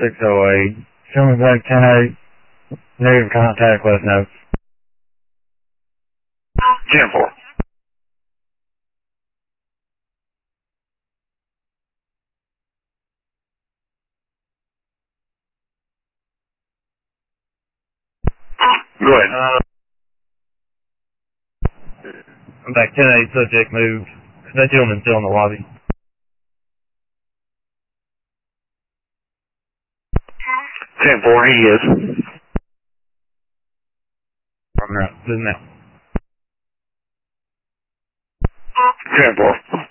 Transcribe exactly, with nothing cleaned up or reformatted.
six oh eight. Show me back ten eight. Negative contact, let us know. ten four. Go ahead. Uh, I'm back ten eight, subject moved. That gentleman's still in the lobby. ten four, he is. I'm out. Now. ten four.